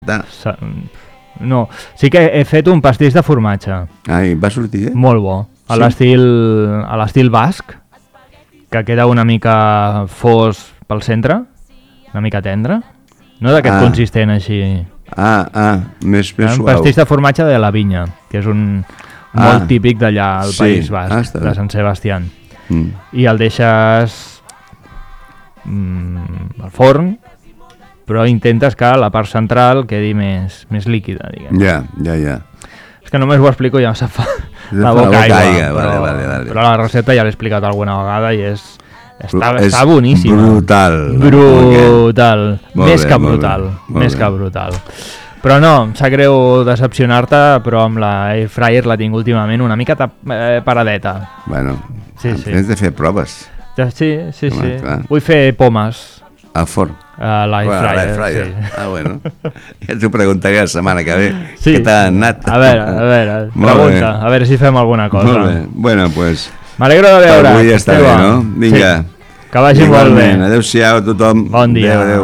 matar. No, sí que he fet un pastís de formatge. Ai, va sortir, Molt bo. A l'estil basc, que queda una mica fos pel centre, una mica tendre. No d'aquest consistent així. Més suau. Un pastís de formatge de la Vinya, que és un molt típic d'allà al País Basc, de Sant Sebastián. I el deixes al forn, però intentes que la part central quedi més líquida, diguem. Ja. És que només ho explico i ja se'm fa la boca aigua. Vale. Però la recepta ja l'he explicat alguna vegada i està boníssima. Brutal. Més que brutal. Però no, em sap greu decepcionar-te, però amb la Airfryer la tinc últimament una mica paradeta. Bueno, tens de fer proves. Sí. Vull fer pomes. Al forn. A l'Airfryer. Sí. Bueno. Ja t'ho preguntaré la setmana que ve. Sí. Què t'ha anat? A veure, pregunta. A veure si fem alguna cosa. Molt bé. Bueno, pues... M'alegro de veure. Avui ja està bé, no? Vinga. Sí. Que vagi molt bé. Adéu-siau a tothom. Bon dia. Adéu.